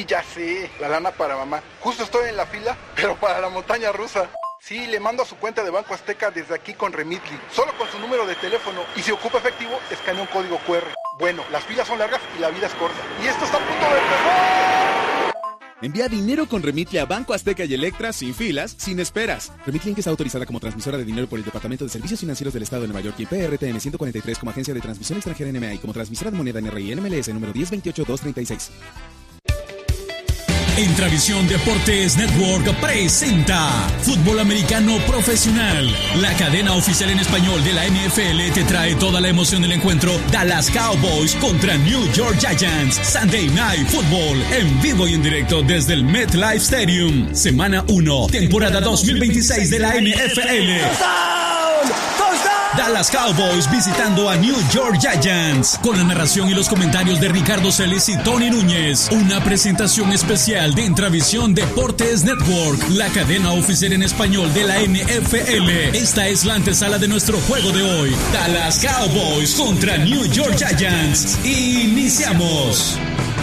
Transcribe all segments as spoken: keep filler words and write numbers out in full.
Sí, ya sé, la lana para mamá. Justo estoy en la fila, pero para la montaña rusa. Sí, le mando a su cuenta de Banco Azteca desde aquí con Remitly, solo con su número de teléfono, y si ocupa efectivo, escanea un código cu erre. Bueno, las filas son largas y la vida es corta. Y esto está a punto de empezar. Envía dinero con Remitly a Banco Azteca y Electra sin filas, sin esperas. Remitly Inc está autorizada como transmisora de dinero por el Departamento de Servicios Financieros del Estado de Nueva York y P R T N ciento cuarenta y tres como agencia de transmisión extranjera N M A y como transmisora de moneda N R I N M L S número diez veintiocho dos treinta y seis. Entravisión Deportes Network presenta Fútbol Americano Profesional. La cadena oficial en español de la N F L te trae toda la emoción del encuentro Dallas Cowboys contra New York Giants. Sunday Night Football en vivo y en directo desde el MetLife Stadium. Semana uno, temporada dos mil veintiséis de la N F L. Dallas Cowboys visitando a New York Giants, con la narración y los comentarios de Ricardo Celis y Tony Núñez. Una presentación especial de Entravisión Deportes Network, la cadena oficial en español de la N F L. Esta es la antesala de nuestro juego de hoy. Dallas Cowboys contra New York Giants. Iniciamos.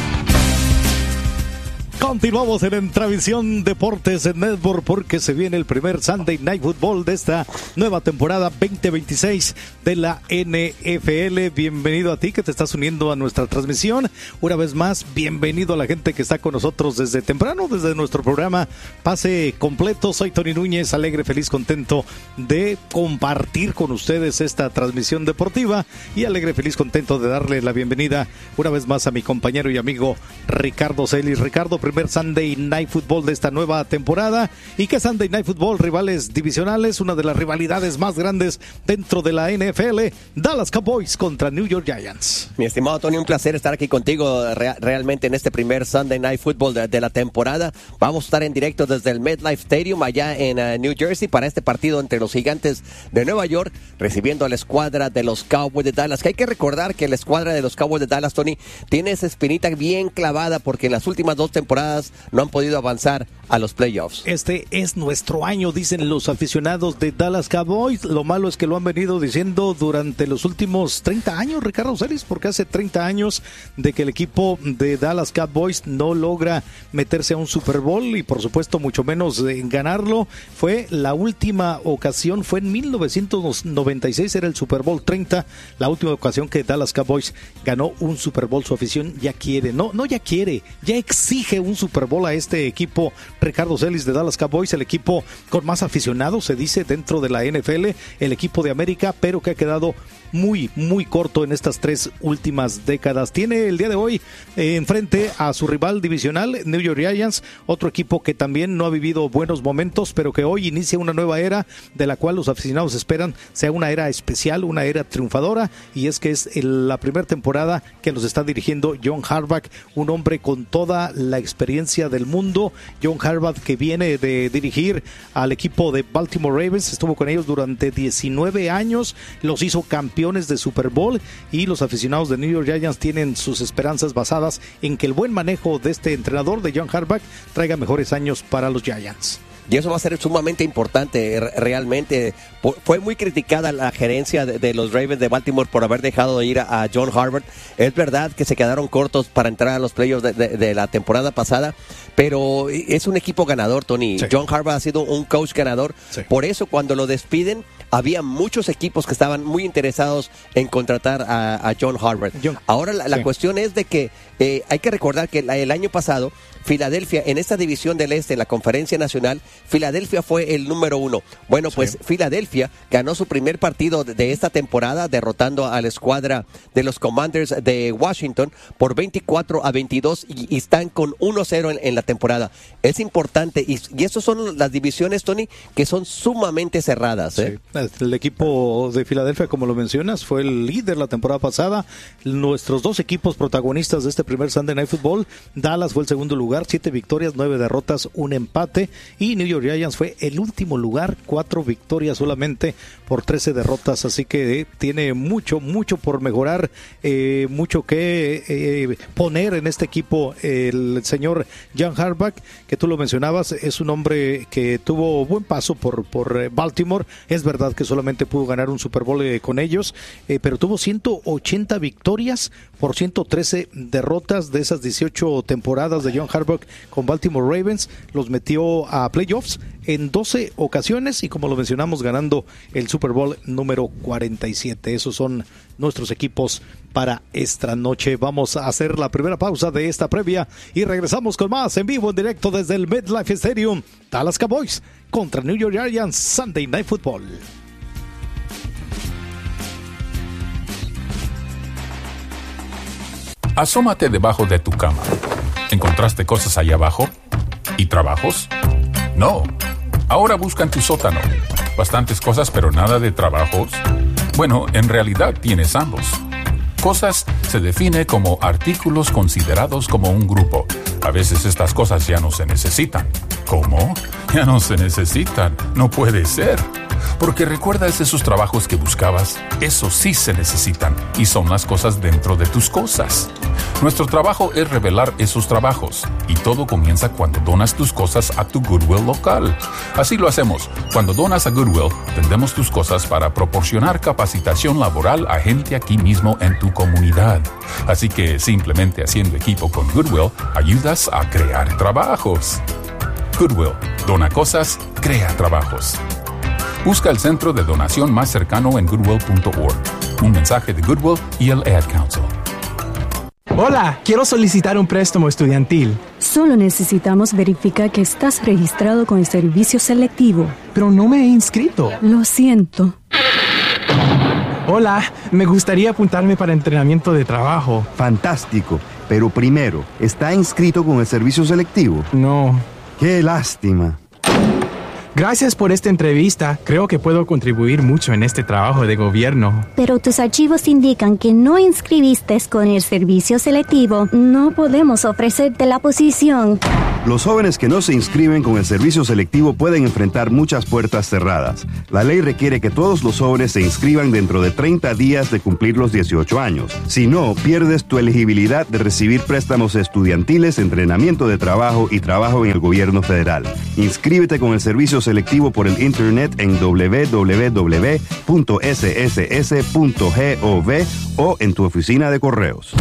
Continuamos en Entravisión Deportes en Network porque se viene el primer Sunday Night Football de esta nueva temporada veinte veintiséis de la N F L. Bienvenido a ti que te estás uniendo a nuestra transmisión. Una vez más, bienvenido a la gente que está con nosotros desde temprano, desde nuestro programa Pase Completo. Soy Tony Núñez, alegre, feliz, contento de compartir con ustedes esta transmisión deportiva y alegre, feliz, contento de darle la bienvenida una vez más a mi compañero y amigo Ricardo Celis. Ricardo, primer Sunday Night Football de esta nueva temporada. ¿Y qué Sunday Night Football? Rivales divisionales, una de las rivalidades más grandes dentro de la N F L, Dallas Cowboys contra New York Giants. Mi estimado Tony, un placer estar aquí contigo re- realmente en este primer Sunday Night Football de, de la temporada. Vamos a estar en directo desde el MetLife Stadium allá en uh, New Jersey para este partido entre los Gigantes de Nueva York recibiendo a la escuadra de los Cowboys de Dallas, que hay que recordar que la escuadra de los Cowboys de Dallas, Tony, tiene esa espinita bien clavada porque en las últimas dos temporadas no han podido avanzar a los playoffs. Este es nuestro año, dicen los aficionados de Dallas Cowboys. Lo malo es que lo han venido diciendo durante los últimos treinta años, Ricardo Celis, porque hace treinta años de que el equipo de Dallas Cowboys no logra meterse a un Super Bowl y por supuesto mucho menos en ganarlo. Fue la última ocasión, fue en mil novecientos noventa y seis, era el Super Bowl treinta, la última ocasión que Dallas Cowboys ganó un Super Bowl. Su afición ya quiere, no, no ya quiere, ya exige un Super Bowl a este equipo, Ricardo Celis, de Dallas Cowboys, el equipo con más aficionados, se dice, dentro de la N F L, el equipo de América, pero que ha quedado muy, muy corto en estas tres últimas décadas. Tiene el día de hoy eh, enfrente a su rival divisional, New York Giants, otro equipo que también no ha vivido buenos momentos, pero que hoy inicia una nueva era, de la cual los aficionados esperan sea una era especial, una era triunfadora, y es que es el, la primera temporada que nos está dirigiendo John Harbaugh, un hombre con toda la experiencia del mundo. John Harbaugh, que viene de dirigir al equipo de Baltimore Ravens, estuvo con ellos durante diecinueve años, los hizo campeones de Super Bowl, y los aficionados de New York Giants tienen sus esperanzas basadas en que el buen manejo de este entrenador, de John Harbaugh, traiga mejores años para los Giants. Y eso va a ser sumamente importante, realmente. Fue muy criticada la gerencia de, de los Ravens de Baltimore por haber dejado de ir a, a John Harbaugh. Es verdad que se quedaron cortos para entrar a los playoffs de, de, de la temporada pasada, pero es un equipo ganador, Tony. Sí. John Harbaugh ha sido un coach ganador. Sí. Por eso cuando lo despiden, había muchos equipos que estaban muy interesados en contratar a, a John Harbaugh. John. Ahora la, la sí. cuestión es de que eh, hay que recordar que la, el año pasado Filadelfia, en esta división del Este, en la Conferencia Nacional, Filadelfia fue el número uno. Bueno, pues sí. Filadelfia ganó su primer partido de, de esta temporada, derrotando a la escuadra de los Commanders de Washington por veinticuatro a veintidós y, y están con uno cero en, en la temporada. Es importante, y, y estas son las divisiones, Tony, que son sumamente cerradas. ¿eh? Sí. El equipo de Filadelfia, como lo mencionas, fue el líder la temporada pasada. Nuestros dos equipos protagonistas de este primer Sunday Night Football, Dallas fue el segundo lugar, siete victorias, nueve derrotas, un empate, y New York Giants fue el último lugar, cuatro victorias solamente por trece derrotas, así que eh, tiene mucho, mucho por mejorar, eh, mucho que eh, poner en este equipo el señor John Harbaugh, que tú lo mencionabas, es un hombre que tuvo buen paso por, por Baltimore. Es verdad verdad que solamente pudo ganar un Super Bowl eh, con ellos, eh, pero tuvo ciento ochenta victorias por ciento trece derrotas de esas dieciocho temporadas de John Harbaugh con Baltimore Ravens. Los metió a playoffs en doce ocasiones y, como lo mencionamos, ganando el Super Bowl número cuarenta y siete. Esos son nuestros equipos para esta noche. Vamos a hacer la primera pausa de esta previa y regresamos con más en vivo, en directo desde el MetLife Stadium. Dallas Cowboys contra New York Giants, Sunday Night Football. Asómate debajo de tu cama. ¿Encontraste cosas allá abajo? ¿Y trabajos? No. Ahora busca en tu sótano. Bastantes cosas, pero nada de trabajos. Bueno, en realidad tienes ambos. Cosas se define como artículos considerados como un grupo. A veces estas cosas ya no se necesitan. ¿Cómo? Ya no se necesitan. No puede ser. Porque recuerdas esos trabajos que buscabas, esos sí se necesitan y son las cosas dentro de tus cosas. Nuestro trabajo es revelar esos trabajos y todo comienza cuando donas tus cosas a tu Goodwill local. Así lo hacemos. Cuando donas a Goodwill, vendemos tus cosas para proporcionar capacitación laboral a gente aquí mismo en tu comunidad. Así que simplemente haciendo equipo con Goodwill, ayudas a crear trabajos. Goodwill, dona cosas, crea trabajos. Busca el centro de donación más cercano en goodwill punto org. Un mensaje de Goodwill y el Ad Council. Hola, quiero solicitar un préstamo estudiantil. Solo necesitamos verificar que estás registrado con el servicio selectivo. Pero no me he inscrito. Lo siento. Hola, me gustaría apuntarme para entrenamiento de trabajo. Fantástico, pero primero, ¿está inscrito con el servicio selectivo? No. ¡Qué lástima! Gracias por esta entrevista. Creo que puedo contribuir mucho en este trabajo de gobierno. Pero tus archivos indican que no inscribiste con el servicio selectivo. No podemos ofrecerte la posición. Los jóvenes que no se inscriben con el servicio selectivo pueden enfrentar muchas puertas cerradas. La ley requiere que todos los jóvenes se inscriban dentro de treinta días de cumplir los dieciocho años. Si no, pierdes tu elegibilidad de recibir préstamos estudiantiles, entrenamiento de trabajo y trabajo en el gobierno federal. Inscríbete con el servicio selectivo por el internet en doble u doble u doble u punto ese ese ese punto gov o en tu oficina de correos.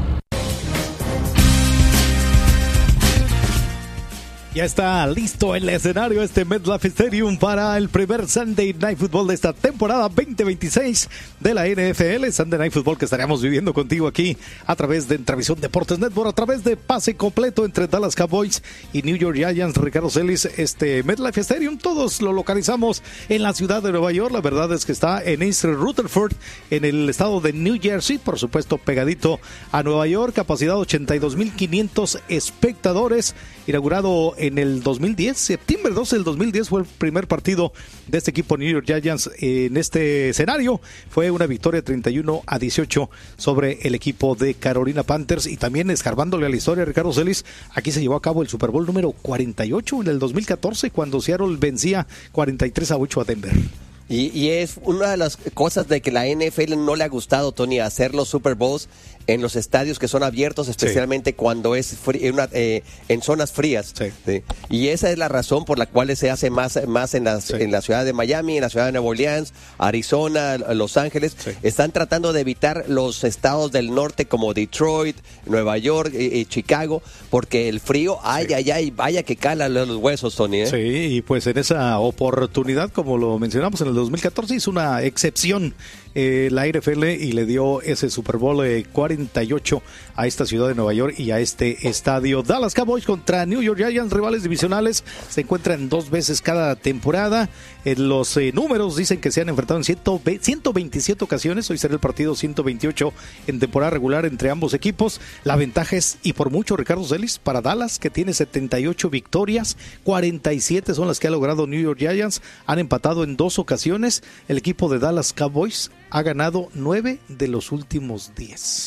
Ya está listo el escenario, este MetLife Stadium, para el primer Sunday Night Football de esta temporada veinte veintiséis de la N F L. Sunday Night Football que estaremos viviendo contigo aquí a través de Entravisión Deportes Network, a través de pase completo entre Dallas Cowboys y New York Giants. Ricardo Celis, este MetLife Stadium, todos lo localizamos en la ciudad de Nueva York. La verdad es que está en East Rutherford, en el estado de New Jersey, por supuesto pegadito a Nueva York. Capacidad ochenta y dos mil quinientos espectadores. Inaugurado en el dos mil diez, septiembre doce del dos mil diez fue el primer partido de este equipo New York Giants en este escenario. Fue una victoria treinta y uno a dieciocho sobre el equipo de Carolina Panthers. Y también, escarbándole a la historia, Ricardo Celis, aquí se llevó a cabo el Super Bowl número cuarenta y ocho en el dos mil catorce, cuando Seattle vencía cuarenta y tres a ocho a Denver. Y, y es una de las cosas de que la N F L no le ha gustado, Tony, hacer los Super Bowls en los estadios que son abiertos, especialmente sí. cuando es frí, en, una, eh, en zonas frías. Sí. Sí. Y esa es la razón por la cual se hace más, más en, las, sí. en la ciudad de Miami, en la ciudad de Nueva Orleans, Arizona, Los Ángeles. Sí. Están tratando de evitar los estados del norte como Detroit, Nueva York y, y Chicago, porque el frío, ay, sí. ay, ay, vaya que cala los huesos, Tony. ¿eh? Sí, y pues en esa oportunidad, como lo mencionamos en el dos mil catorce, hizo una excepción eh, la N F L y le dio ese Super Bowl eh, cuarenta y ocho a esta ciudad de Nueva York y a este estadio. Dallas Cowboys contra New York Giants, rivales divisionales, se encuentran dos veces cada temporada. En los eh, números dicen que se han enfrentado en ciento veintisiete ocasiones. Hoy será el partido ciento veintiocho en temporada regular entre ambos equipos. La ventaja es, y por mucho, Ricardo Celis, para Dallas, que tiene setenta y ocho victorias, cuarenta y siete son las que ha logrado New York Giants. Han empatado en dos ocasiones. El equipo de Dallas Cowboys ha ganado nueve de los últimos diez.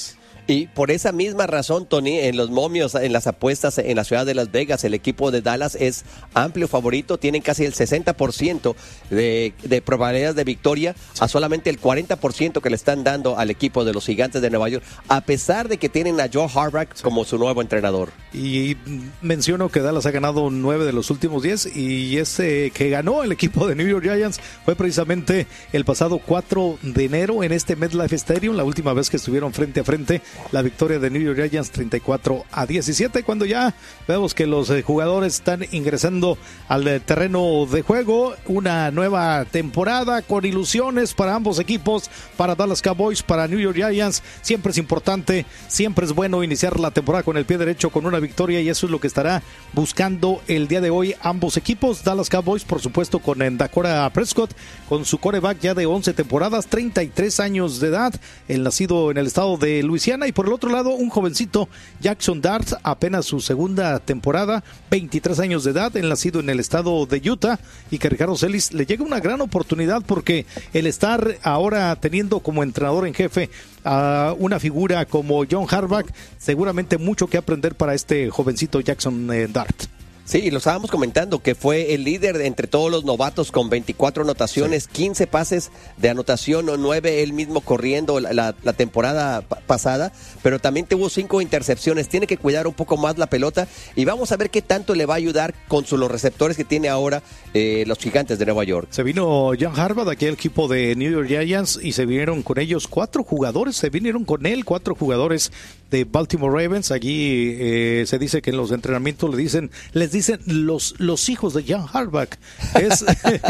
Y por esa misma razón, Tony, en los momios, en las apuestas en la ciudad de Las Vegas, el equipo de Dallas es amplio favorito. Tienen casi el sesenta por ciento de, de probabilidades de victoria a solamente el cuarenta por ciento que le están dando al equipo de los Gigantes de Nueva York, a pesar de que tienen a Joe Harbaugh como su nuevo entrenador. Y menciono que Dallas ha ganado nueve de los últimos diez, y ese que ganó el equipo de New York Giants fue precisamente el pasado cuatro de enero en este MetLife Stadium, la última vez que estuvieron frente a frente. La victoria de New York Giants treinta y cuatro a diecisiete, cuando ya vemos que los eh, jugadores están ingresando al eh, terreno de juego. Una nueva temporada con ilusiones para ambos equipos, para Dallas Cowboys, para New York Giants. Siempre es importante, siempre es bueno iniciar la temporada con el pie derecho, con una victoria, y eso es lo que estará buscando el día de hoy ambos equipos. Dallas Cowboys, por supuesto, con eh, Dakota Prescott, con su quarterback ya de once temporadas, treinta y tres años de edad, el nacido en el estado de Luisiana. Y por el otro lado, un jovencito, Jackson Dart, apenas su segunda temporada, veintitrés años de edad, el nacido en el estado de Utah, y que Ricardo Celis le llega una gran oportunidad, porque el estar ahora teniendo como entrenador en jefe a una figura como John Harbaugh, seguramente mucho que aprender para este jovencito Jackson eh, Dart. Sí, lo estábamos comentando, que fue el líder de entre todos los novatos con veinticuatro anotaciones, sí. quince pases de anotación, nueve él mismo corriendo la, la, la temporada pa- pasada, pero también tuvo cinco intercepciones. Tiene que cuidar un poco más la pelota, y vamos a ver qué tanto le va a ayudar con su, los receptores que tiene ahora eh, los Gigantes de Nueva York. Se vino John Harbaugh, aquí el equipo de New York Giants, y se vinieron con ellos cuatro jugadores, se vinieron con él cuatro jugadores de Baltimore Ravens. Allí eh, se dice que en los entrenamientos le dicen, les dicen los, los hijos de John Harbaugh. Es,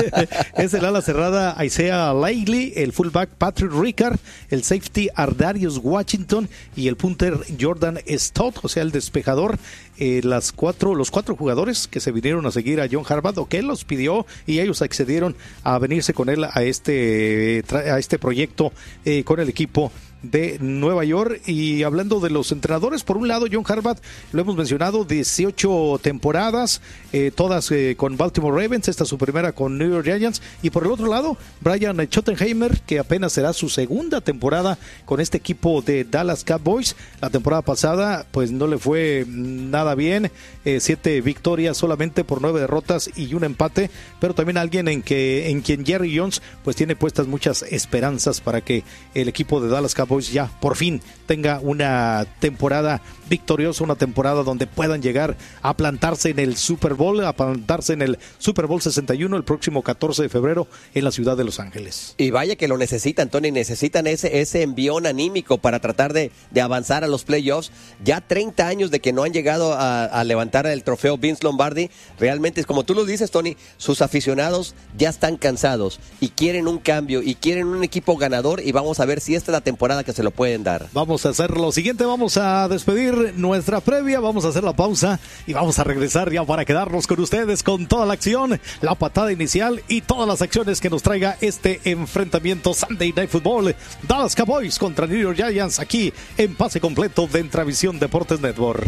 es el ala cerrada Isaiah Likely, el fullback Patrick Ricard, el safety Ardarius Washington y el punter Jordan Stott, o sea, el despejador. Eh, las cuatro, los cuatro jugadores que se vinieron a seguir a John Harbaugh, o que él los pidió, y ellos accedieron a venirse con él a este, a este proyecto eh, con el equipo de Nueva York. Y hablando de los entrenadores, por un lado John Harbaugh, lo hemos mencionado, dieciocho temporadas, eh, todas eh, con Baltimore Ravens, esta es su primera con New York Giants, y por el otro lado Brian Schottenheimer, que apenas será su segunda temporada con este equipo de Dallas Cowboys. La temporada pasada pues no le fue nada bien, eh, siete victorias solamente por nueve derrotas y un empate, pero también alguien en que en quien Jerry Jones pues tiene puestas muchas esperanzas para que el equipo de Dallas Cowboys ya por fin tenga una temporada victoriosa, una temporada donde puedan llegar a plantarse en el Super Bowl, a plantarse en el Super Bowl sesenta y uno el próximo catorce de febrero en la ciudad de Los Ángeles. Y vaya que lo necesitan, Tony, necesitan ese, ese envión anímico para tratar de, de avanzar a los playoffs. Ya treinta años de que no han llegado a, a levantar el trofeo Vince Lombardi. Realmente, como tú lo dices, Tony, sus aficionados ya están cansados y quieren un cambio y quieren un equipo ganador, y vamos a ver si esta es la temporada que se lo pueden dar. Vamos a hacer lo siguiente, vamos a despedir nuestra previa, vamos a hacer la pausa y vamos a regresar ya para quedarnos con ustedes con toda la acción, la patada inicial y todas las acciones que nos traiga este enfrentamiento Sunday Night Football, Dallas Cowboys contra New York Giants, aquí en Pase Completo de Entravisión Deportes Network.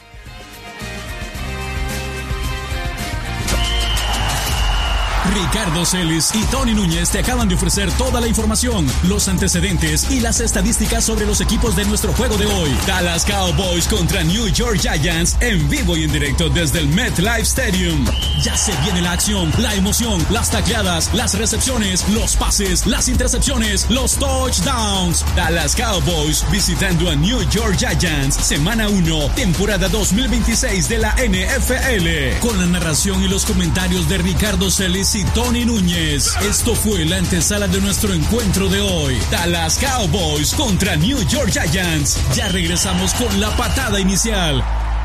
Ricardo Celis y Tony Núñez te acaban de ofrecer toda la información, los antecedentes y las estadísticas sobre los equipos de nuestro juego de hoy. Dallas Cowboys contra New York Giants, en vivo y en directo desde el MetLife Stadium. Ya se viene la acción, la emoción, las tacleadas, las recepciones, los pases, las intercepciones, los touchdowns. Dallas Cowboys visitando a New York Giants, semana uno, temporada dos mil veintiséis de la N F L. Con la narración y los comentarios de Ricardo Celis y Tony Núñez. Esto fue la antesala de nuestro encuentro de hoy. Dallas Cowboys contra New York Giants. Ya regresamos con la patada inicial.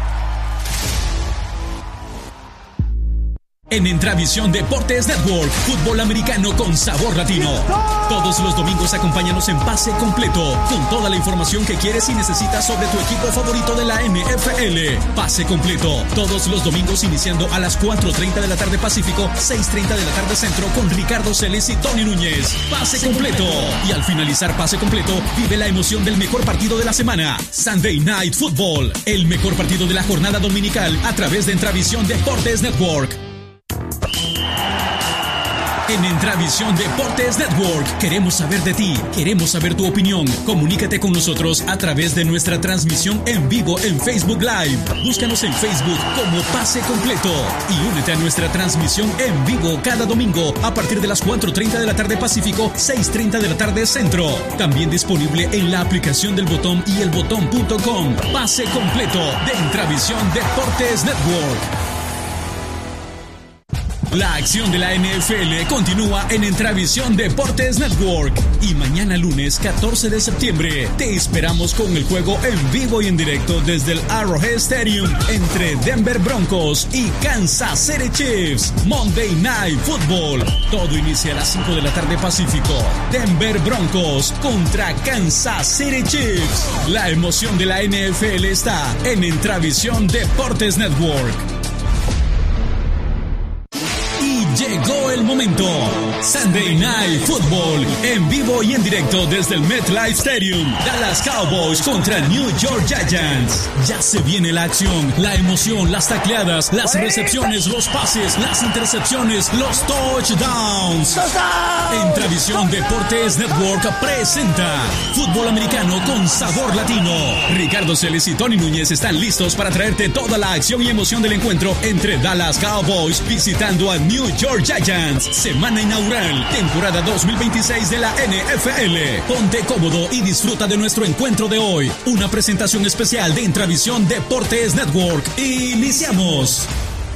En Entravisión Deportes Network, fútbol americano con sabor latino. Todos los domingos acompáñanos en Pase Completo, con toda la información que quieres y necesitas sobre tu equipo favorito de la N F L. Pase Completo, todos los domingos iniciando a las cuatro treinta de la tarde Pacífico, seis treinta de la tarde Centro, con Ricardo Celis y Tony Núñez. Pase Completo. Y al finalizar Pase Completo, vive la emoción del mejor partido de la semana, Sunday Night Football, el mejor partido de la jornada dominical a través de Entravisión Deportes Network. En Entravisión Deportes Network queremos saber de ti, queremos saber tu opinión. Comunícate con nosotros a través de nuestra transmisión en vivo en Facebook Live. Búscanos en Facebook como Pase Completo y únete a nuestra transmisión en vivo cada domingo a partir de las cuatro treinta de la tarde Pacífico, seis treinta de la tarde Centro. También disponible en la aplicación del Botón y el botón punto com. Pase Completo de Entravisión Deportes Network. La acción de la N F L continúa en Entravisión Deportes Network y mañana lunes catorce de septiembre te esperamos con el juego en vivo y en directo desde el Arrowhead Stadium entre Denver Broncos y Kansas City Chiefs. Monday Night Football. Todo inicia a las cinco de la tarde Pacífico. Denver Broncos contra Kansas City Chiefs. La emoción de la N F L está en Entravisión Deportes Network. Llegó el momento. Sunday Night Football en vivo y en directo desde el MetLife Stadium. Dallas Cowboys contra New York Giants. Ya se viene la acción, la emoción, las tacleadas, las recepciones, los pases, las intercepciones, los touchdowns. Entravisión Deportes Network presenta Fútbol Americano con Sabor Latino. Ricardo Celis y Tony Núñez están listos para traerte toda la acción y emoción del encuentro entre Dallas Cowboys visitando a New York Giants. Semana inaugural, temporada dos mil veintiséis de la N F L. Ponte cómodo y disfruta de nuestro encuentro de hoy. Una presentación especial de Entravisión Deportes Network. Iniciamos.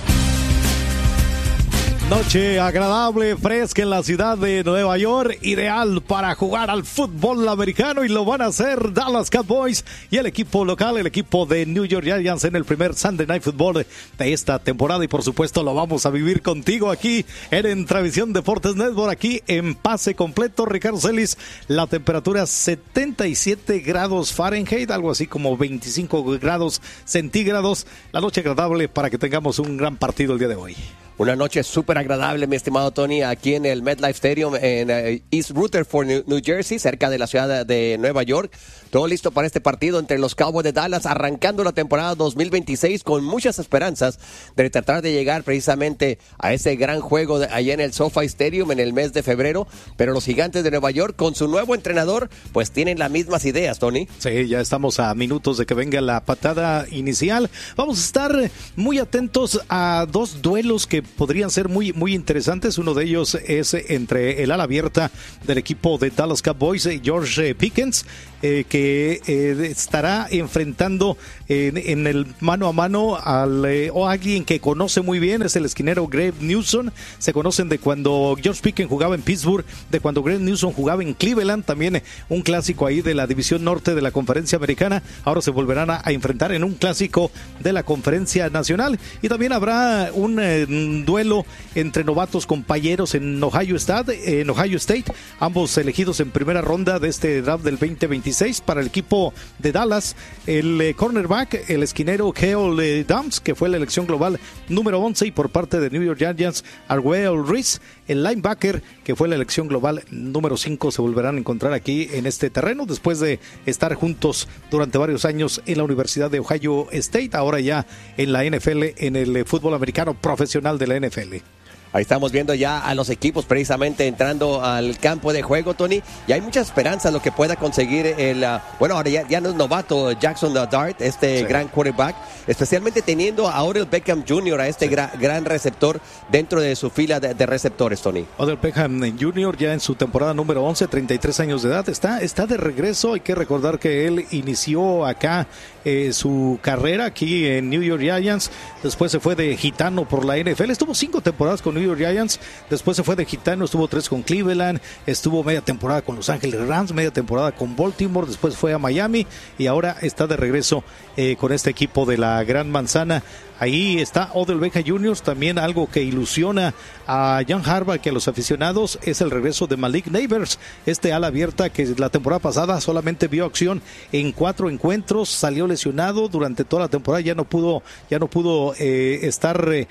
Noche agradable, fresca en la ciudad de Nueva York, ideal para jugar al fútbol americano y lo van a hacer Dallas Cowboys y el equipo local, el equipo de New York Giants en el primer Sunday Night Football de esta temporada y por supuesto lo vamos a vivir contigo aquí en Entravisión Deportes Network, aquí en Pase Completo. Ricardo Celis, la temperatura setenta y siete grados Fahrenheit, algo así como veinticinco grados centígrados, la noche agradable para que tengamos un gran partido el día de hoy. Una noche súper agradable, mi estimado Tony, aquí en el MetLife Stadium en uh, East Rutherford, New, New Jersey, cerca de la ciudad de Nueva York. Todo listo para este partido entre los Cowboys de Dallas, arrancando la temporada dos mil veintiséis con muchas esperanzas de tratar de llegar precisamente a ese gran juego de, allá en el SoFi Stadium en el mes de febrero. Pero los Gigantes de Nueva York, con su nuevo entrenador, pues tienen las mismas ideas, Tony. Sí, ya estamos a minutos de que venga la patada inicial. Vamos a estar muy atentos a dos duelos que podrían ser muy, muy interesantes. Uno de ellos es entre el ala abierta del equipo de Dallas Cowboys, George Pickens, eh, que eh, estará enfrentando en, en el mano a mano al, eh, o alguien que conoce muy bien, es el esquinero Greg Newsome. Se conocen de cuando George Pickens jugaba en Pittsburgh, de cuando Greg Newsome jugaba en Cleveland, también un clásico ahí de la división norte de la conferencia americana. Ahora se volverán a, a enfrentar en un clásico de la conferencia nacional y también habrá un eh, duelo entre novatos compañeros en Ohio State, en Ohio State, ambos elegidos en primera ronda de este draft del veinte veintiséis para el equipo de Dallas. El eh, cornerback, el esquinero Cale eh, Downs, que fue la elección global número once, y por parte de New York Giants, Arguel Reese, el linebacker, que fue la elección global número cinco, se volverán a encontrar aquí en este terreno después de estar juntos durante varios años en la Universidad de Ohio State, ahora ya en la N F L, en el eh, fútbol americano profesional de la N F L. Ahí estamos viendo ya a los equipos precisamente entrando al campo de juego, Tony, y hay mucha esperanza en lo que pueda conseguir el, uh, bueno, ahora ya, ya no es novato Jackson Dart, este sí. gran quarterback, especialmente teniendo a Odell Beckham junior, a este sí. gra, gran receptor dentro de su fila de, de receptores, Tony. Odell Beckham junior ya en su temporada número once, treinta y tres años de edad, está, está de regreso. Hay que recordar que él inició acá eh, su carrera aquí en New York Giants, después se fue de gitano por la N F L, estuvo cinco temporadas con New York Giants, después se fue de gitano, estuvo tres con Cleveland, estuvo media temporada con Los Ángeles Rams, media temporada con Baltimore, después fue a Miami y ahora está de regreso eh, con este equipo de la Gran Manzana. Ahí está Odell Beckham junior, también algo que ilusiona a John Harbaugh, que a los aficionados, es el regreso de Malik Neighbors, este ala abierta que la temporada pasada solamente vio acción en cuatro encuentros, salió lesionado durante toda la temporada, ya no pudo, ya no pudo eh, estar eh,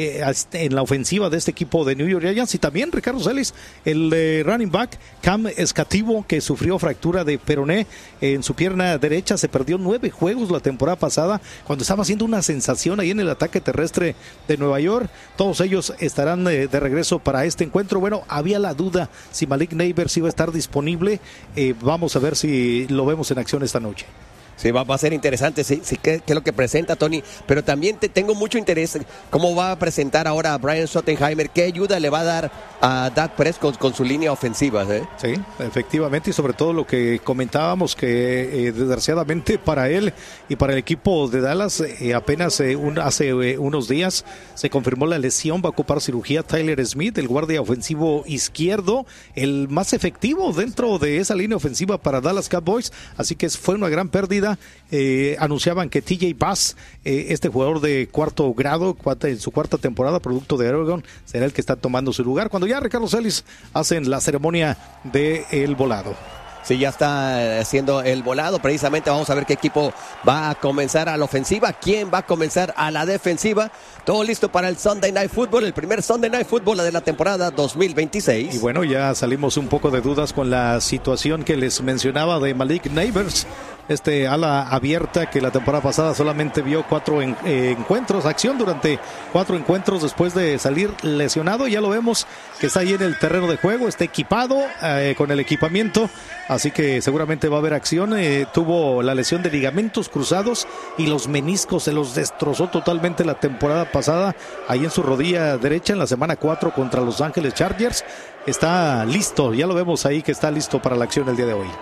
en la ofensiva de este equipo de New York Giants. Y también Ricardo Celis, el eh, running back Cam Escativo, que sufrió fractura de peroné en su pierna derecha, se perdió nueve juegos la temporada pasada cuando estaba haciendo una sensación ahí en bien el ataque terrestre de Nueva York. Todos ellos estarán de, de regreso para este encuentro. Bueno, había la duda si Malik Neighbors iba a estar disponible. Eh, vamos a ver si lo vemos en acción esta noche. Sí, va, va a ser interesante, sí, sí, qué es lo que presenta Tony, pero también te, tengo mucho interés cómo va a presentar ahora a Brian Schottenheimer, qué ayuda le va a dar a Dak Prescott con, con su línea ofensiva. ¿eh? Sí, efectivamente, y sobre todo lo que comentábamos que eh, desgraciadamente para él y para el equipo de Dallas eh, apenas eh, un, hace eh, unos días se confirmó la lesión, va a ocupar cirugía Tyler Smith, el guardia ofensivo izquierdo, el más efectivo dentro de esa línea ofensiva para Dallas Cowboys, así que fue una gran pérdida. Eh, anunciaban que T J Bass, eh, este jugador de cuarto grado, cuarta, en su cuarta temporada, producto de Oregon, será el que está tomando su lugar. Cuando ya Ricardo Celis hacen la ceremonia del volado. Sí, ya está haciendo el volado. Precisamente vamos a ver qué equipo va a comenzar a la ofensiva, quién va a comenzar a la defensiva. Todo listo para el Sunday Night Football, el primer Sunday Night Football de la temporada dos mil veintiséis. Y bueno, ya salimos un poco de dudas con la situación que les mencionaba de Malik Neighbors, este ala abierta que la temporada pasada solamente vio cuatro en, eh, encuentros, acción durante cuatro encuentros después de salir lesionado. Ya lo vemos que está ahí en el terreno de juego, está equipado eh, con el equipamiento, así que seguramente va a haber acción. Eh, tuvo la lesión de ligamentos cruzados y los meniscos, se los destrozó totalmente la temporada pasada ahí en su rodilla derecha en la semana cuatro contra Los Ángeles Chargers. Está listo, ya lo vemos ahí que está listo para la acción el día de hoy.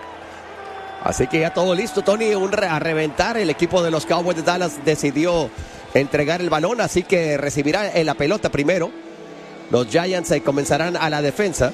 Así que ya todo listo, Tony, un re- a reventar. El equipo de los Cowboys de Dallas decidió entregar el balón, así que recibirá la pelota primero. Los Giants eh, comenzarán a la defensa.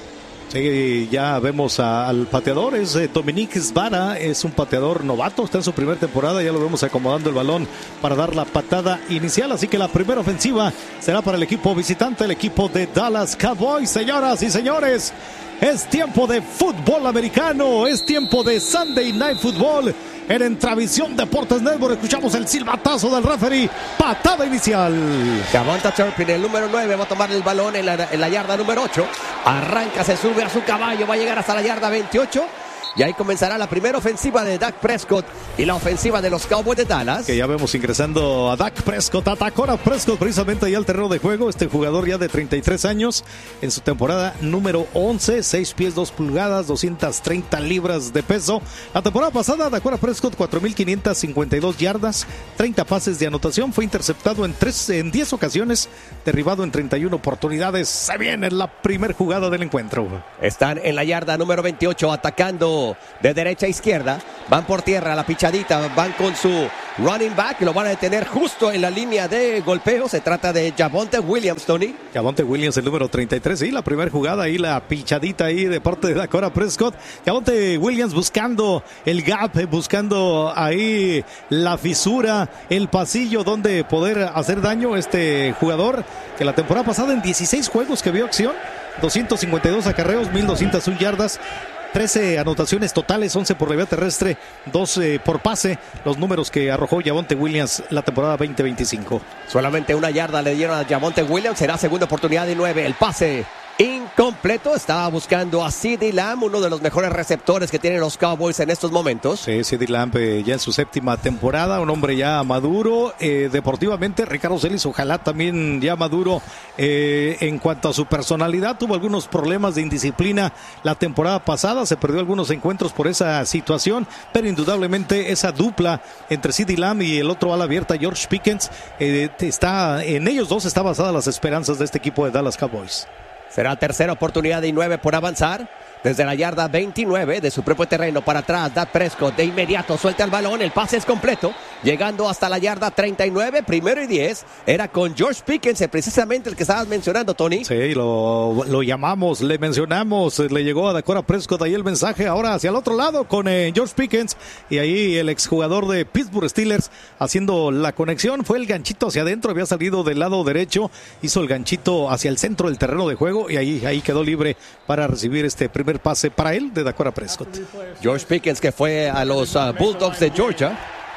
Sí, ya vemos a, al pateador, es eh, Dominique Svara, es un pateador novato, está en su primera temporada, ya lo vemos acomodando el balón para dar la patada inicial, así que la primera ofensiva será para el equipo visitante, el equipo de Dallas Cowboys. Señoras y señores, es tiempo de fútbol americano, es tiempo de Sunday Night Football. En Entravisión Deportes Network escuchamos el silbatazo del referee, patada inicial. Javonte Turpin, el número nueve, va a tomar el balón en la, en la yarda número ocho. Arranca, se sube a su caballo, va a llegar hasta la yarda veintiocho. Y ahí comenzará la primera ofensiva de Dak Prescott y la ofensiva de los Cowboys de Dallas. Que ya vemos ingresando a Dak Prescott, atacó a Prescott precisamente ahí al terreno de juego. Este jugador ya de treinta y tres años en su temporada número once, seis pies dos pulgadas, doscientas treinta libras de peso. La temporada pasada atacó a Prescott cuatro mil quinientas cincuenta y dos yardas, treinta pases de anotación, fue interceptado en, tres, en diez ocasiones, derribado en treinta y una oportunidades. Se viene la primer jugada del encuentro. Están en la yarda número veintiocho atacando de derecha a izquierda, van por tierra, la pichadita, van con su running back, lo van a detener justo en la línea de golpeo. Se trata de Javonte Williams, Tony. Javonte Williams, el número treinta y tres, sí, la primera jugada ahí, la pichadita ahí de parte de Dakota Prescott. Javonte Williams buscando el gap, buscando ahí la fisura, el pasillo donde poder hacer daño. Este jugador que la temporada pasada en dieciséis juegos que vio acción, doscientos cincuenta y dos acarreos, mil doscientas una yardas, trece anotaciones totales, once por la vía terrestre, doce por pase, los números que arrojó Javonte Williams la temporada veinte veinticinco. Solamente una yarda le dieron a Javonte Williams, será segunda oportunidad y nueve, el pase incompleto. Estaba buscando a CeeDee Lamb, uno de los mejores receptores que tienen los Cowboys en estos momentos. Sí, CeeDee Lamb eh, ya en su séptima temporada, un hombre ya maduro eh, deportivamente. Ricardo Celis, ojalá también ya maduro eh, en cuanto a su personalidad. Tuvo algunos problemas de indisciplina la temporada pasada, se perdió algunos encuentros por esa situación, pero indudablemente esa dupla entre CeeDee Lamb y el otro ala abierta, George Pickens, eh, está, en ellos dos está basada las esperanzas de este equipo de Dallas Cowboys. Será tercera oportunidad y nueve por avanzar. Desde la yarda veintinueve de su propio terreno para atrás, Dak Prescott de inmediato suelta el balón, el pase es completo, llegando hasta la yarda treinta y nueve, primero y diez, era con George Pickens, precisamente el que estabas mencionando, Tony. Sí, lo, lo llamamos, le mencionamos, le llegó a Dakota Prescott ahí el mensaje, ahora hacia el otro lado con eh, George Pickens, y ahí el exjugador de Pittsburgh Steelers haciendo la conexión, fue el ganchito hacia adentro, había salido del lado derecho, hizo el ganchito hacia el centro del terreno de juego, y ahí, ahí quedó libre para recibir este primer pase para él de Dakota Prescott. George Pickens, que fue a los uh, Bulldogs de Georgia.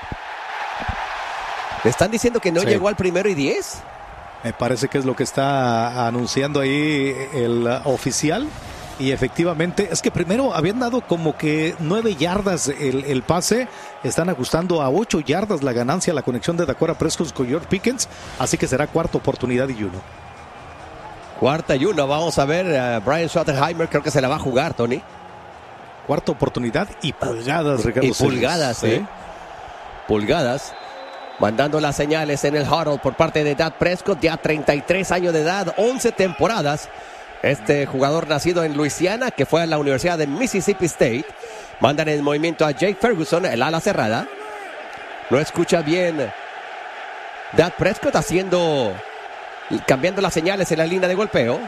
¿Le están diciendo que no sí. llegó al primero y diez? Me parece que es lo que está anunciando ahí el uh, oficial. Y efectivamente, es que primero habían dado como que nueve yardas el, el pase, están ajustando a ocho yardas la ganancia, la conexión de Dakota Prescott con George Pickens, así que será cuarta oportunidad y uno. Cuarta y uno, vamos a ver, uh, Brian Schottenheimer creo que se la va a jugar, Tony. Cuarta oportunidad y pulgadas, Ricardo. Y pulgadas, ¿sí? ¿eh? Pulgadas. Mandando las señales en el huddle por parte de Dak Prescott, ya treinta y tres años de edad, once temporadas. Este jugador nacido en Luisiana, que fue a la Universidad de Mississippi State. Mandan en movimiento a Jake Ferguson, el ala cerrada. No escucha bien Dak Prescott haciendo, cambiando las señales en la línea de golpeo.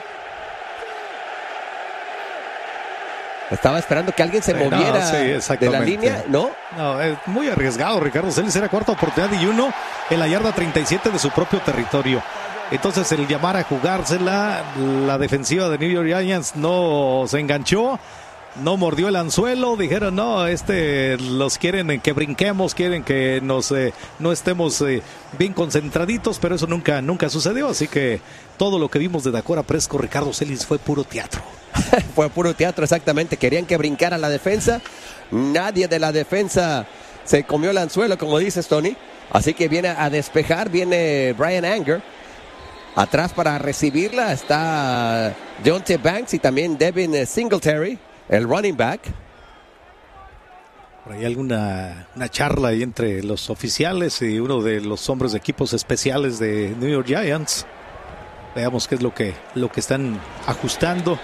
Estaba esperando que alguien se sí, moviera no, sí, de la línea, ¿no? No, es muy arriesgado, Ricardo Celis. Era cuarta oportunidad y uno en la yarda treinta y siete de su propio territorio. Entonces el llamar a jugársela, la defensiva de New York Giants no se enganchó, no mordió el anzuelo, dijeron no, este los quieren que brinquemos, quieren que nos eh, no estemos eh, bien concentraditos, pero eso nunca, nunca sucedió, así que todo lo que vimos de Dakota Prescott, Ricardo Celis, fue puro teatro. Fue puro teatro, exactamente, querían que brincara la defensa, nadie de la defensa se comió el anzuelo, como dices, Tony, así que viene a despejar, viene Brian Anger. Atrás para recibirla está Deontay Banks y también Devin Singletary, el running back. Por ahí alguna una charla ahí entre los oficiales y uno de los hombres de equipos especiales de New York Giants. Veamos qué es lo que, lo que están ajustando.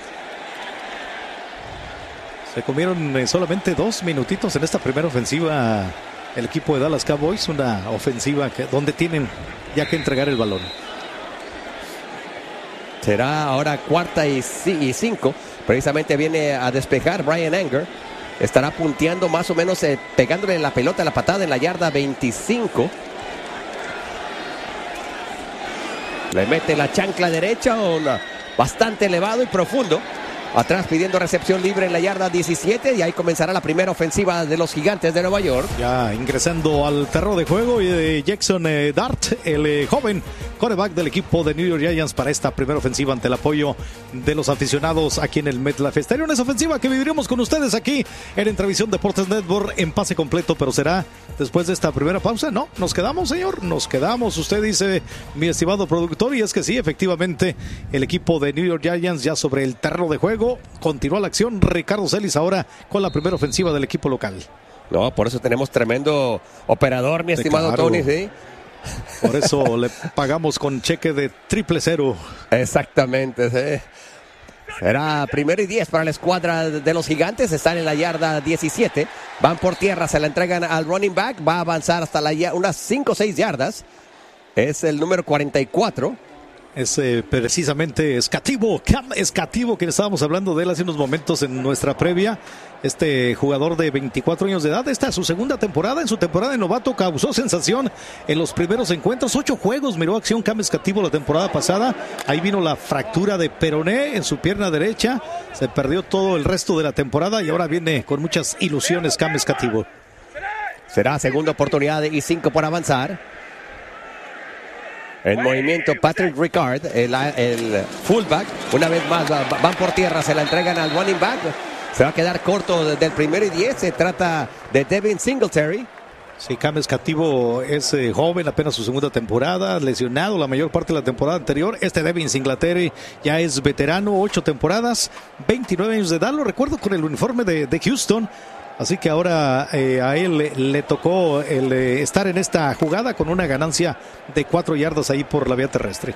Se comieron eh, solamente dos minutitos en esta primera ofensiva el equipo de Dallas Cowboys. Una ofensiva que, donde tienen ya que entregar el balón. Será ahora cuarta y cinco. Precisamente viene a despejar Brian Anger. Estará punteando más o menos, eh, pegándole la pelota, la patada en la yarda veinticinco. Le mete la chancla derecha, una, bastante elevado y profundo. Atrás pidiendo recepción libre en la yarda diecisiete y ahí comenzará la primera ofensiva de los Gigantes de Nueva York. Ya ingresando al terreno de juego y de Jackson eh, Dart, el eh, joven quarterback del equipo de New York Giants para esta primera ofensiva ante el apoyo de los aficionados aquí en el MetLife Stadium. Esa ofensiva que viviremos con ustedes aquí en Entrevisión Deportes Network en pase completo, pero será después de esta primera pausa. No, nos quedamos, señor, nos quedamos. Usted dice, mi estimado productor, y es que sí, efectivamente, el equipo de New York Giants ya sobre el terreno de juego. Continúa la acción, Ricardo Celis ahora con la primera ofensiva del equipo local. No, por eso tenemos tremendo operador, mi estimado claro. Tony, ¿sí? Por eso le pagamos con cheque de triple cero. Exactamente, sí. Será primero y diez para la escuadra de los Gigantes. Están en la yarda diecisiete. Van por tierra, se la entregan al running back. Va a avanzar hasta la, unas cinco o seis yardas. Es el número cuarenta y cuatro. Es eh, precisamente Escativo, Cam Escativo, que estábamos hablando de él hace unos momentos en nuestra previa. Este jugador de veinticuatro años de edad, esta es su segunda temporada. En su temporada de novato causó sensación en los primeros encuentros. Ocho juegos miró acción Cam Escativo la temporada pasada. Ahí vino la fractura de peroné en su pierna derecha. Se perdió todo el resto de la temporada y ahora viene con muchas ilusiones Cam Escativo. Será segunda oportunidad y cinco por avanzar. En movimiento Patrick Ricard, el, el fullback. Una vez más van por tierra, se la entregan al running back. Se va a quedar corto del primero y diez. Se trata de Devin Singletary. Sí, Cam Escativo es eh, joven, apenas su segunda temporada, lesionado la mayor parte de la temporada anterior. Este Devin Singletary ya es veterano, ocho temporadas, veintinueve años de edad. Lo recuerdo con el uniforme de, de Houston. Así que ahora eh, a él le, le tocó el, eh, estar en esta jugada con una ganancia de cuatro yardas ahí por la vía terrestre.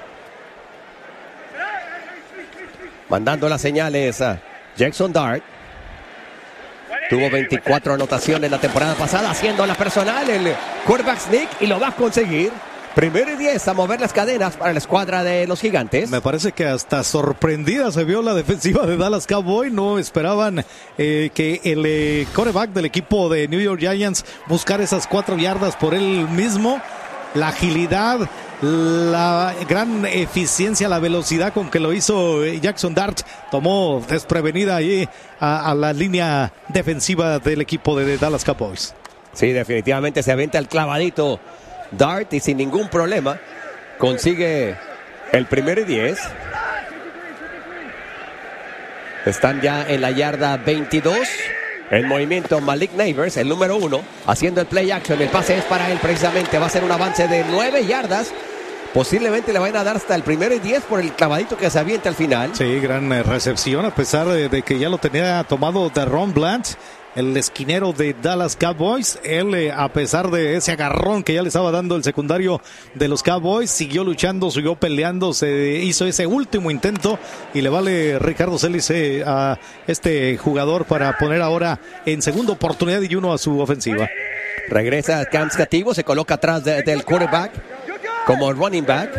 Mandando las señales a Jackson Dart. Tuvo veinticuatro anotaciones la temporada pasada, haciendo la personal el quarterback sneak y lo va a conseguir. Primero y diez a mover las cadenas para la escuadra de los Gigantes. Me parece que hasta sorprendida se vio la defensiva de Dallas Cowboys. No esperaban eh, que el eh, quarterback del equipo de New York Giants buscara esas cuatro yardas por él mismo. La agilidad, la gran eficiencia, la velocidad con que lo hizo Jackson Dart tomó desprevenida ahí a, a la línea defensiva del equipo de Dallas Cowboys. Sí, definitivamente se avienta el clavadito Dart y sin ningún problema consigue el primero y diez. Están ya en la yarda veintidós. El movimiento Malik Neighbors, el número uno, haciendo el play action. El pase es para él precisamente. Va a ser un avance de nueve yardas. Posiblemente le vayan a dar hasta el primero y diez por el clavadito que se avienta al final. Sí, gran eh, recepción, a pesar de, de que ya lo tenía tomado Deron Bland, el esquinero de Dallas Cowboys. Él, eh, a pesar de ese agarrón que ya le estaba dando el secundario de los Cowboys, siguió luchando, siguió peleando, se hizo ese último intento y le vale Ricardo Celis eh, a este jugador para poner ahora en segunda oportunidad y uno a su ofensiva. Regresa Cam Scativo, se coloca atrás de, del quarterback como running back.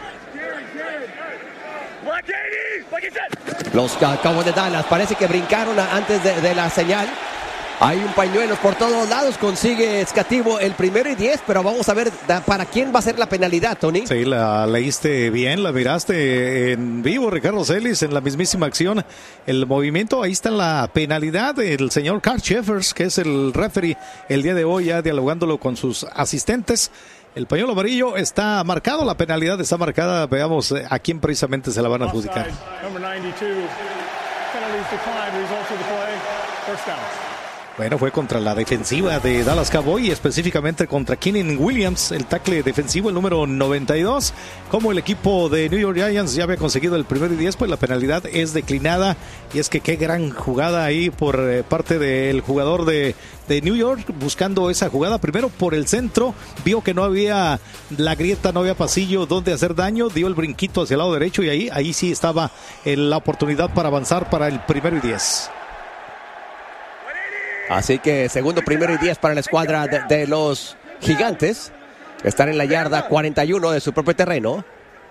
Los Cowboys de Dallas parece que brincaron antes de, de la señal. Hay un pañuelo por todos lados, consigue Scativo el primero y diez, pero vamos a ver para quién va a ser la penalidad, Tony. Sí, la leíste bien, la miraste en vivo, Ricardo Celis, en la mismísima acción. El movimiento, ahí está la penalidad. El señor Carl Sheffers, que es el referee el día de hoy, ya dialogándolo con sus asistentes. El pañuelo amarillo está marcado, la penalidad está marcada. Veamos a quién precisamente se la van a adjudicar. Bueno, fue contra la defensiva de Dallas Cowboys y específicamente contra Keenan Williams, el tackle defensivo, el número noventa y dos. Como el equipo de New York Giants ya había conseguido el primero y diez, pues la penalidad es declinada. Y es que qué gran jugada ahí por eh, parte del jugador de, de New York, buscando esa jugada primero por el centro. Vio que no había la grieta, no había pasillo donde hacer daño, dio el brinquito hacia el lado derecho y ahí, ahí sí estaba en la oportunidad para avanzar para el primero y diez. Así que segundo, primero y diez para la escuadra de, de los Gigantes. Están en la yarda cuarenta y uno de su propio terreno.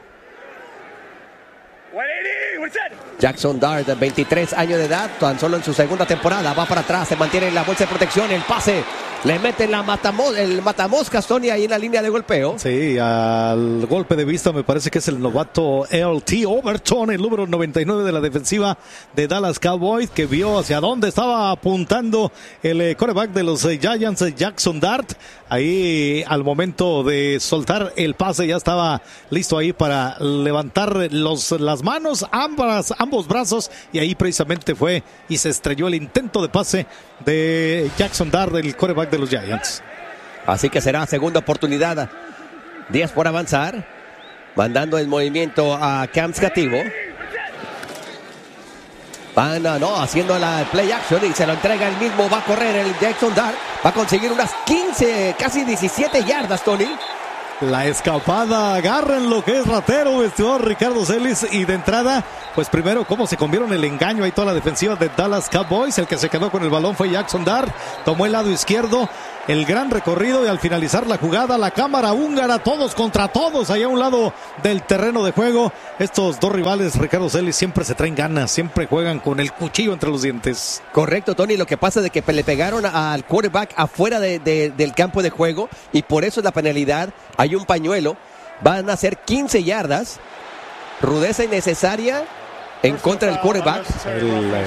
Jackson Dart, veintitrés años de edad, tan solo en su segunda temporada, va para atrás, se mantiene en la bolsa de protección, el pase, le mete la matamos, el matamoscas, Tony, ahí en la línea de golpeo. Sí, al golpe de vista me parece que es el novato L T Overton, el número noventa y nueve de la defensiva de Dallas Cowboys, que vio hacia dónde estaba apuntando el eh, quarterback de los eh, Giants, eh, Jackson Dart. Ahí al momento de soltar el pase ya estaba listo ahí para levantar los, las manos, ambas, ambos brazos, y ahí precisamente fue y se estrelló el intento de pase de Jackson Dart, el quarterback de los Giants. Así que será segunda oportunidad, diez por avanzar, mandando el movimiento a Cam Scativo. Van, no, haciendo la play action y se lo entrega el mismo. Va a correr el Jackson Dart. Va a conseguir unas quince, casi diecisiete yardas, Tony. La escapada, agarren lo que es ratero, vestidor Ricardo Celis. Y de entrada, pues primero, cómo se comieron el engaño ahí toda la defensiva de Dallas Cowboys. El que se quedó con el balón fue Jackson Dart. Tomó el lado izquierdo, el gran recorrido, y al finalizar la jugada, la cámara húngara, todos contra todos, allá a un lado del terreno de juego. Estos dos rivales, Ricardo Celis, siempre se traen ganas, siempre juegan con el cuchillo entre los dientes. Correcto, Tony, lo que pasa es de que le pegaron al quarterback afuera de, de, del campo de juego, y por eso es la penalidad. Hay un pañuelo, van a ser quince yardas, rudeza innecesaria en contra del quarterback. El, eh,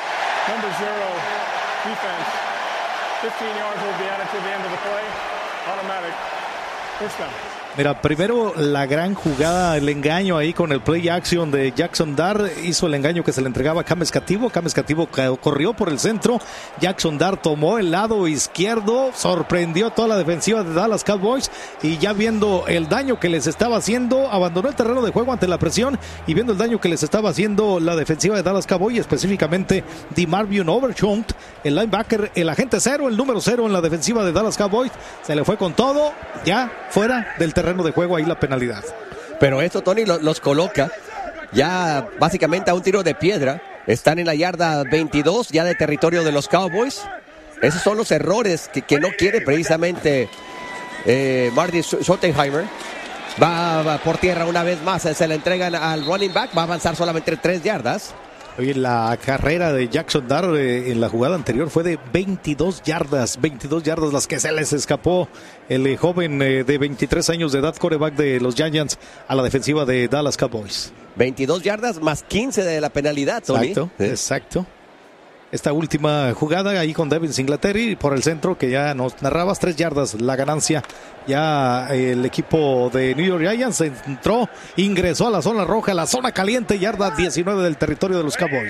Mira, primero la gran jugada, el engaño ahí con el play action de Jackson Dart. Hizo el engaño que se le entregaba a Cam Scativo. Cam Scativo corrió por el centro. Jackson Dart tomó el lado izquierdo, sorprendió a toda la defensiva de Dallas Cowboys, y ya viendo el daño que les estaba haciendo, abandonó el terreno de juego ante la presión, y viendo el daño que les estaba haciendo la defensiva de Dallas Cowboys, específicamente DeMarvion Overshown, el linebacker, el agente cero, el número cero en la defensiva de Dallas Cowboys, se le fue con todo, ya fuera del terreno de juego, ahí la penalidad. Pero esto, Tony, los, los coloca ya básicamente a un tiro de piedra. Están en la yarda veintidós, ya de territorio de los Cowboys. Esos son los errores que, que no quiere precisamente eh, Marty Schottenheimer. Va, va por tierra una vez más, se le entregan al running back, va a avanzar solamente tres yardas. Oye, la carrera de Jackson Dart eh, en la jugada anterior fue de veintidós yardas, veintidós yardas las que se les escapó el eh, joven eh, de veintitrés años de edad, quarterback de los Giants, a la defensiva de Dallas Cowboys. veintidós yardas más quince de la penalidad, Tony. Exacto, ¿sí? Exacto. Esta última jugada ahí con Devin Singletary por el centro, que ya nos narrabas, tres yardas la ganancia. Ya el equipo de New York Giants entró, ingresó a la zona roja, la zona caliente, yarda diecinueve del territorio de los Cowboys.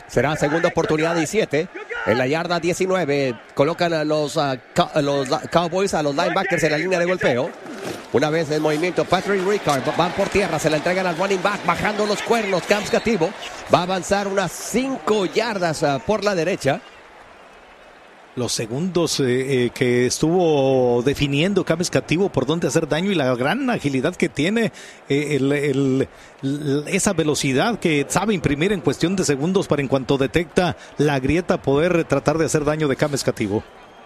Será segunda oportunidad y siete. En la yarda diecinueve colocan a los, uh, co- los Cowboys, a los linebackers en la línea de golpeo. Una vez en movimiento, Patrick Ricard van por tierra, se la entregan al running back, bajando los cuernos. Camps Cativo va a avanzar unas cinco yardas uh, por la derecha. Los segundos eh, eh, que estuvo definiendo Camps Cativo por dónde hacer daño y la gran agilidad que tiene, eh, el, el, el, esa velocidad que sabe imprimir en cuestión de segundos para en cuanto detecta la grieta poder tratar de hacer daño de Camps Cativo.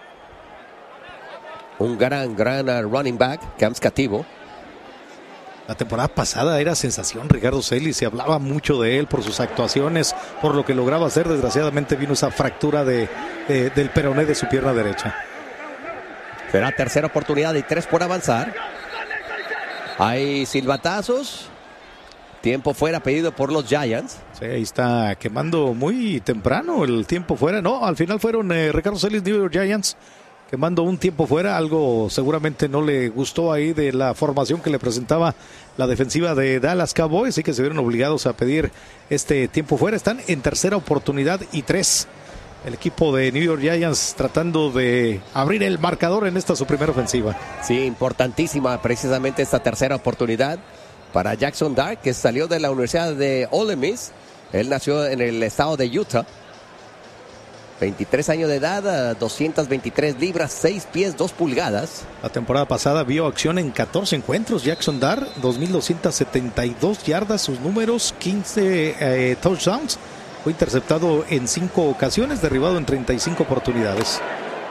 Un gran, gran uh, running back, Camps Cativo. La temporada pasada era sensación Ricardo Celis, se hablaba mucho de él por sus actuaciones, por lo que lograba hacer. Desgraciadamente vino esa fractura de, de, del peroné de su pierna derecha. Será tercera oportunidad y tres por avanzar. Hay silbatazos. Tiempo fuera pedido por los Giants. Sí, ahí está quemando muy temprano el tiempo fuera. No, al final fueron eh, Ricardo Celis, New York Giants, quemando un tiempo fuera. Algo seguramente no le gustó ahí de la formación que le presentaba la defensiva de Dallas Cowboys, así que se vieron obligados a pedir este tiempo fuera. Están en tercera oportunidad y tres. El equipo de New York Giants tratando de abrir el marcador en esta su primera ofensiva. Sí, importantísima precisamente esta tercera oportunidad para Jackson Dart, que salió de la Universidad de Ole Miss. Él nació en el estado de Utah. veintitrés años de edad, doscientas veintitrés libras, seis pies, dos pulgadas. La temporada pasada vio acción en catorce encuentros. Jackson Dart, dos mil doscientas setenta y dos yardas, sus números, quince eh, touchdowns. Fue interceptado en cinco ocasiones, derribado en treinta y cinco oportunidades.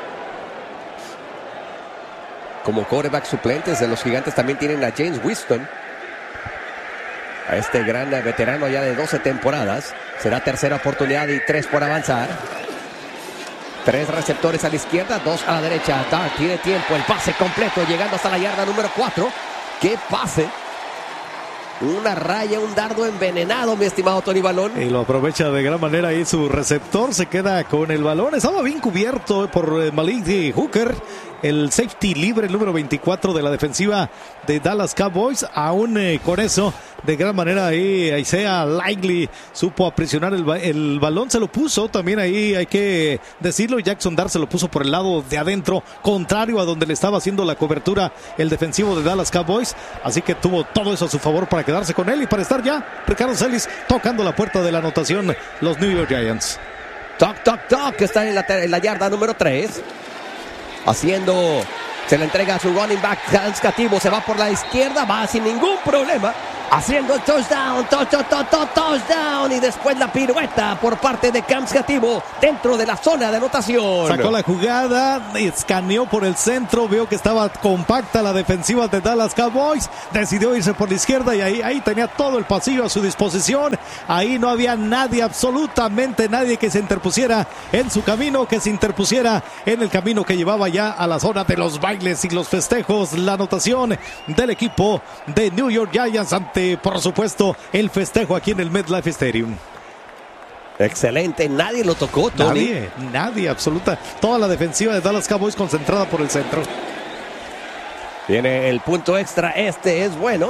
Como quarterback suplentes de los Gigantes también tienen a James Winston, a este gran veterano ya de doce temporadas. Será tercera oportunidad y tres por avanzar. Tres receptores a la izquierda, dos a la derecha. Dart tiene tiempo, el pase completo, llegando hasta la yarda número cuatro. ¡Qué pase! Una raya, un dardo envenenado, mi estimado Tony Balón. Y lo aprovecha de gran manera ahí su receptor, se queda con el balón. Estaba bien cubierto por Malik Hooker, el safety libre, el número veinticuatro de la defensiva de Dallas Cowboys. Aún eh, con eso, de gran manera ahí Isaiah Likely supo aprisionar el, el balón, se lo puso también ahí, hay que decirlo. Jackson Dart se lo puso por el lado de adentro, contrario a donde le estaba haciendo la cobertura el defensivo de Dallas Cowboys. Así que tuvo todo eso a su favor para quedarse con él y para estar ya Ricardo Celis tocando la puerta de la anotación, los New York Giants. Toc, toc, toc, que está en la, en la yarda número tres. Haciendo, se le entrega a su running back, Camps Cativo, se va por la izquierda, va sin ningún problema, haciendo el touchdown, touch, touch, touch, touch, touchdown, y después la pirueta por parte de Camps Cativo dentro de la zona de anotación. Sacó la jugada, escaneó por el centro, vio que estaba compacta la defensiva de Dallas Cowboys, decidió irse por la izquierda y ahí, ahí tenía todo el pasillo a su disposición. Ahí no había nadie, absolutamente nadie que se interpusiera en su camino, que se interpusiera en el camino que llevaba ya a la zona de los bailes y los festejos. La anotación del equipo de New York Giants ante, por supuesto, el festejo aquí en el MetLife Stadium. Excelente, nadie lo tocó, Tony. Nadie, nadie, absoluta. Toda la defensiva de Dallas Cowboys concentrada por el centro. Tiene el punto extra, este es bueno.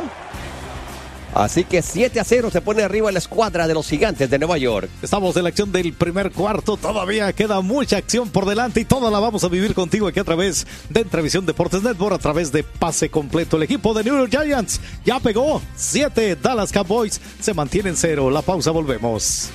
Así que siete a cero se pone arriba la escuadra de los Gigantes de Nueva York. Estamos en la acción del primer cuarto, todavía queda mucha acción por delante y toda la vamos a vivir contigo aquí a través de Entrevisión Deportes Network, a través de Pase Completo. El equipo de New York Giants ya pegó siete, Dallas Cowboys se mantiene en cero. La pausa, volvemos.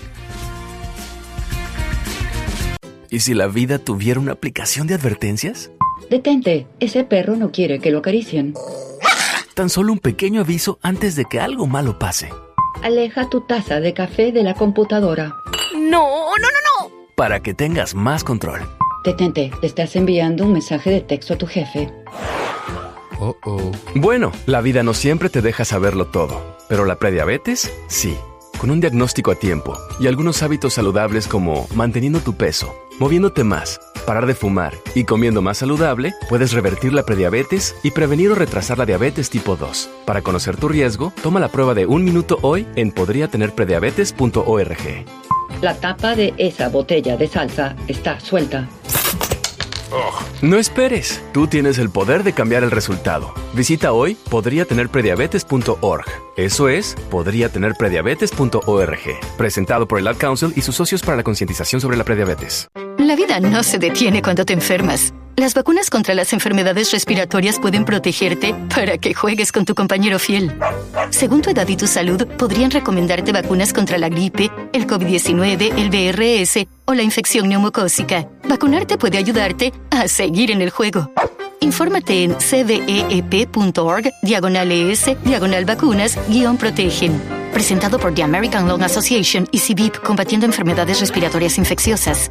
¿Y si la vida tuviera una aplicación de advertencias? Detente, ese perro no quiere que lo acaricien. Tan solo un pequeño aviso antes de que algo malo pase. Aleja tu taza de café de la computadora. ¡No, no, no, no! Para que tengas más control. Detente, le estás enviando un mensaje de texto a tu jefe. Oh, oh. Bueno, la vida no siempre te deja saberlo todo, pero la prediabetes, sí. Con un diagnóstico a tiempo y algunos hábitos saludables como manteniendo tu peso, moviéndote más, parar de fumar y comiendo más saludable, puedes revertir la prediabetes y prevenir o retrasar la diabetes tipo dos. Para conocer tu riesgo, toma la prueba de un minuto hoy en podría tener prediabetes punto org. La tapa de esa botella de salsa está suelta. Ugh. No esperes, tú tienes el poder de cambiar el resultado. Visita hoy podría tener prediabetes punto org. Eso es, podría tener prediabetes punto org. Presentado por el Ad Council y sus socios para la concientización sobre la prediabetes. La vida no se detiene cuando te enfermas. Las vacunas contra las enfermedades respiratorias pueden protegerte para que juegues con tu compañero fiel. Según tu edad y tu salud, podrían recomendarte vacunas contra la gripe, el covid diecinueve, el V R S o la infección neumocócica. Vacunarte puede ayudarte a seguir en el juego. Infórmate en cveep.org, diagonal ES, diagonal vacunas, guión protegen. Presentado por The American Lung Association y C B I P, combatiendo enfermedades respiratorias infecciosas.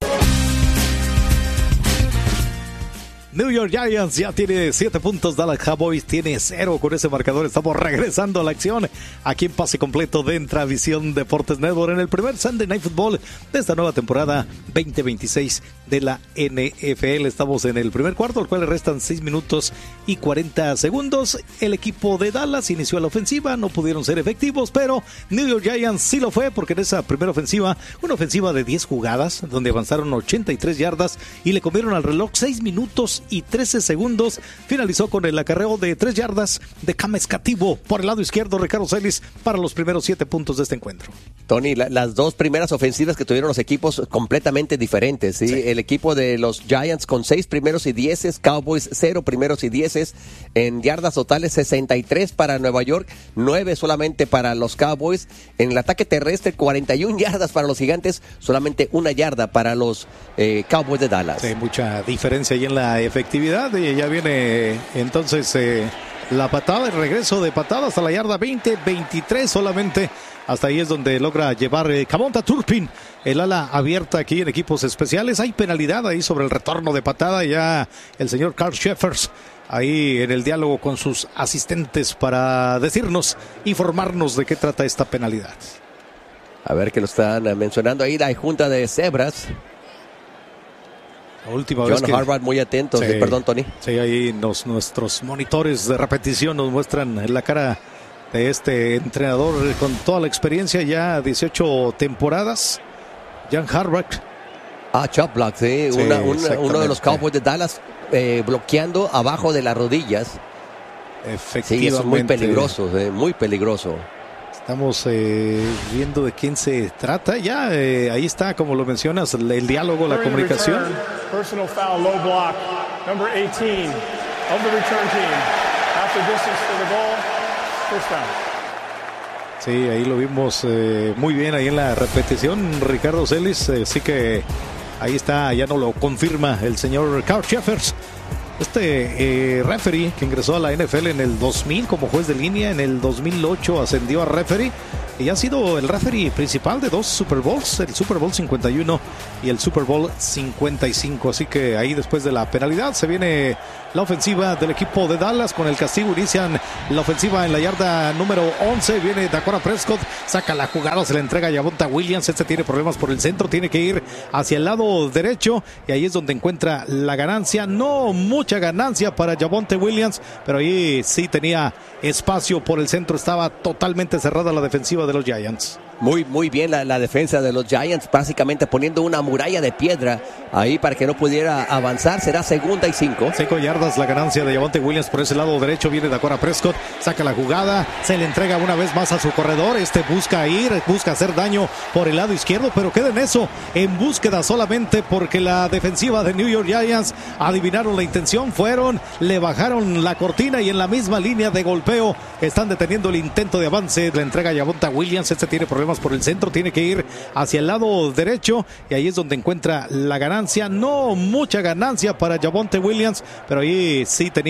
New York Giants ya tiene siete puntos, Dallas Cowboys tiene cero. Con ese marcador estamos regresando a la acción aquí en Pase Completo de Intravisión Deportes Network en el primer Sunday Night Football de esta nueva temporada veinte veintiséis de la N F L. Estamos en el primer cuarto, al cual le restan seis minutos y cuarenta segundos. El equipo de Dallas inició la ofensiva, no pudieron ser efectivos, pero New York Giants sí lo fue, porque en esa primera ofensiva, una ofensiva de diez jugadas, donde avanzaron ochenta y tres yardas y le comieron al reloj seis minutos y trece segundos, finalizó con el acarreo de tres yardas de Cam Escativo por el lado izquierdo, Ricardo Celis, para los primeros siete puntos de este encuentro. Tony, la, las dos primeras ofensivas que tuvieron los equipos completamente diferentes, ¿sí? Sí. El equipo de los Giants con seis primeros y dieces, Cowboys cero primeros y dieces, en yardas totales sesenta y tres para Nueva York, nueve solamente para los Cowboys, en el ataque terrestre cuarenta y una yardas para los Gigantes, solamente una yarda para los eh, Cowboys de Dallas. Sí, mucha diferencia ahí en la efectividad, y ya viene entonces eh, la patada, el regreso de patada hasta la yarda veinte, veintitrés solamente. Hasta ahí es donde logra llevar eh, Kavonta Turpin, el ala abierta aquí en equipos especiales. Hay penalidad ahí sobre el retorno de patada. Ya el señor Carl Sheffers ahí en el diálogo con sus asistentes para decirnos, informarnos de qué trata esta penalidad. A ver que lo están mencionando ahí, la junta de cebras. La última John vez que... Harbaugh muy atento. Sí, sí, perdón, Tony. Sí, ahí nos, nuestros monitores de repetición nos muestran la cara de este entrenador con toda la experiencia, ya dieciocho temporadas, John Harbaugh. Ah, chop block, sí, Sí, una, una, uno de los Cowboys de Dallas eh, bloqueando abajo de las rodillas. Efectivamente. Sí, eso es muy peligroso, eh, muy peligroso. Estamos eh, viendo de quién se trata. Ya eh, ahí está, como lo mencionas, el, el diálogo, la comunicación. Personal foul, low block, number eighteen of the return team. After distance for the goal, first down. Sí, ahí lo vimos eh, muy bien ahí en la repetición, Ricardo Celis. Eh, sí que ahí está, ya no lo confirma el señor Carl Sheffers. Este eh, referee que ingresó a la N F L en el dos mil como juez de línea, en el dos mil ocho ascendió a referee y ha sido el referee principal de dos Super Bowls, el Super Bowl cincuenta y uno y el Super Bowl cincuenta y cinco. Así que ahí, después de la penalidad, se viene la ofensiva del equipo de Dallas. Con el castigo inician la ofensiva en la yarda número once. Viene Dakota Prescott, saca la jugada, se la entrega a Javonte Williams. Este tiene problemas por el centro, tiene que ir hacia el lado derecho y ahí es donde encuentra la ganancia. No mucha ganancia para Javonte Williams, pero ahí sí tenía espacio por el centro. Estaba totalmente cerrada la defensiva de los Giants. Muy, muy bien la, la defensa de los Giants, básicamente poniendo una muralla de piedra ahí para que no pudiera avanzar. Será segunda y cinco. Cinco yardas la ganancia de Javonte Williams por ese lado derecho. Viene Dakota Prescott, saca la jugada, se le entrega una vez más a su corredor. Este busca ir, busca hacer daño por el lado izquierdo, pero queda en eso, en búsqueda solamente, porque la defensiva de New York Giants adivinaron la intención, fueron, le bajaron la cortina y en la misma línea de golpeo están deteniendo el intento de avance. Le entrega a Javonte Williams. Este tiene problemas por el centro, tiene que ir hacia el lado derecho y ahí es donde encuentra la ganancia. No mucha ganancia para Javonte Williams, pero ahí sí tenía